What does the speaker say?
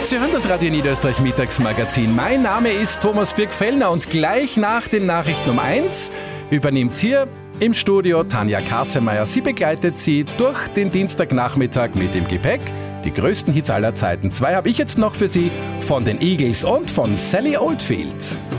Sie hören das Radio Niederösterreich Mittagsmagazin. Mein Name ist Thomas Birk-Fellner und gleich nach den Nachrichten um 1 übernimmt hier im Studio Tanja Kassemeyer. Sie begleitet Sie durch den Dienstagnachmittag mit dem Gepäck. Die größten Hits aller Zeiten. 2 habe ich jetzt noch für Sie von den Eagles und von Sally Oldfield.